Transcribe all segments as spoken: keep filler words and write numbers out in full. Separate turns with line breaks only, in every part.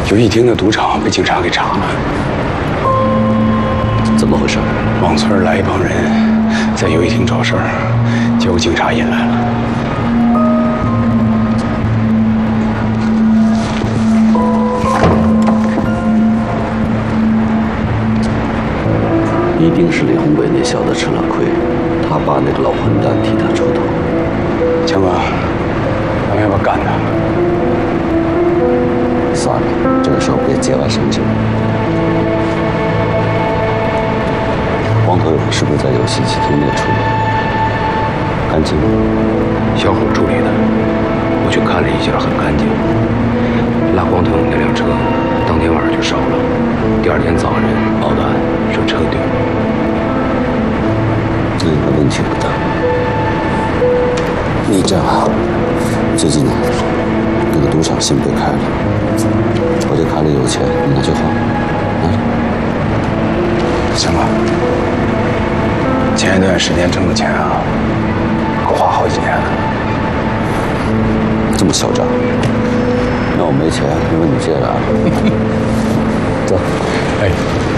游戏厅的赌场被警察给查了。
怎么回事？
往村来一帮人，在游戏厅找事儿，结果警察引来了。
一定是李宏伟那小子吃了亏，他把那个老混蛋替他出头。
强哥，咱们要不要干他？
算了，这个事儿别节外生枝。光头是不是在游戏机厅内处理？干净吗？
小虎处理的，我去看了一下，很干净。拉光头那辆车当天晚上就烧了，第二天早晨报的案，说车丢。
这应该问题不大。你这样好，最近呢，那个赌场新被开了，我这卡里有钱，你拿去花，拿着。
行了，前一段时间挣的钱啊，够花好几年了。
这么嚣张？那我没钱就问你借了啊。走。
哎。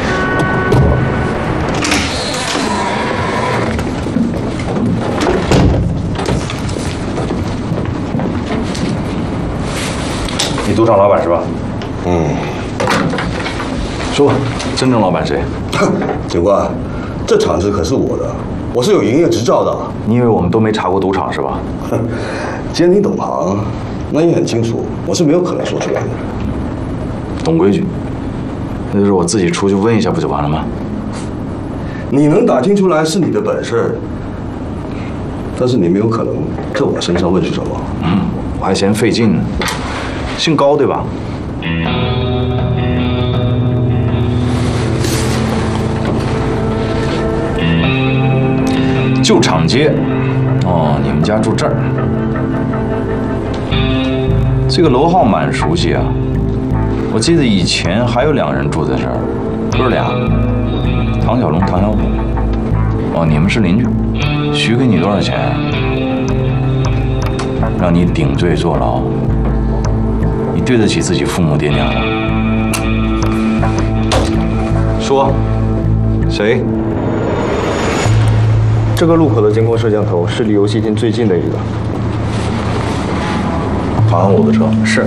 你赌场老板是吧？
嗯。
说吧，真正老板谁？
警官，这场子可是我的，我是有营业执照的。
你以为我们都没查过赌场是吧？
既然你懂行，那也很清楚，我是没有可能说出来的。
懂规矩，那就是我自己出去问一下不就完了吗？
你能打听出来是你的本事，但是你没有可能在我身上问出什么。
嗯，我还嫌费劲呢。姓高对吧？旧厂街。哦，你们家住这儿。这个楼号蛮熟悉啊，我记得以前还有两个人住在这儿，哥俩，唐小龙、唐小虎。哦，你们是邻居，许给你多少钱啊？让你顶罪坐牢，你对得起自己父母爹娘吗？说，谁？
这个路口的监控摄像头是离游戏厅最近的一个。
唐五的车
是。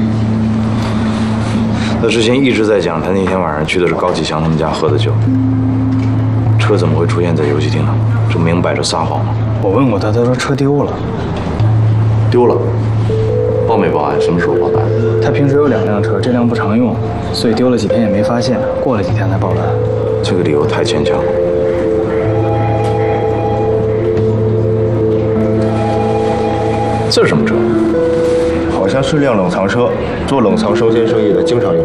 那之前一直在讲，他那天晚上去的是高启强他们家喝的酒，车怎么会出现在游戏厅呢？这明摆着撒谎吗？
我问过他，他说车丢了。
丢了？报没报案？什么时候报的案？
他平时有两辆车，这辆不常用，所以丢了几天也没发现，过了几天才报的案。
这个理由太牵强了。这是什么车？
好像是辆冷藏车，做冷藏生鲜生意的经常用。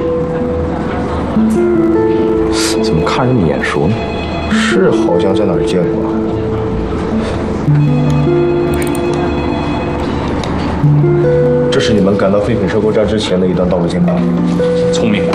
怎么看着这么眼熟呢？
是好像在哪儿见过。这是你们赶到废品收购站之前的一段道路监控。
聪明。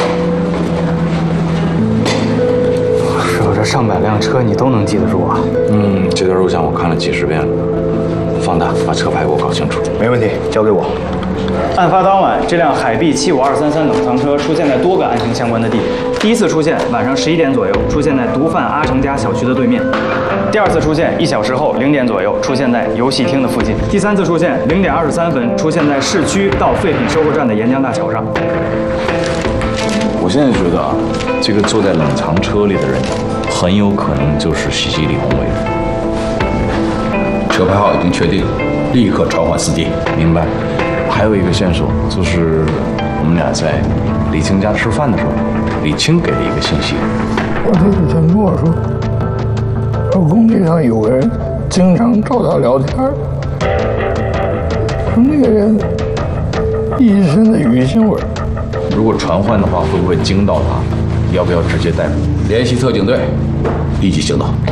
师傅，这上百辆车你都能记得住啊？
嗯，这段录像我看了几十遍了。放大，把车牌给我搞清楚。
没问题，交给我。案发当晚，这辆海 B 七五二三三冷藏车出现在多个案情相关的地点。第一次出现晚上十一点左右，出现在毒贩阿成家小区的对面；第二次出现一小时后零点左右，出现在游戏厅的附近；第三次出现零点二十三分，出现在市区到废品收购站的沿江大桥上。
我现在觉得啊，这个坐在冷藏车里的人，很有可能就是袭击李宏伟的。
车牌号已经确定，立刻传唤司机。
明白。还有一个线索，就是我们俩在李青家吃饭的时候，李青给了一个信息。
我这以前跟我说，说工地上有个人经常找他聊天，说那个人一身的鱼腥味。
如果传唤的话，会不会惊到他？要不要直接逮捕？
联系特警队，立即行动。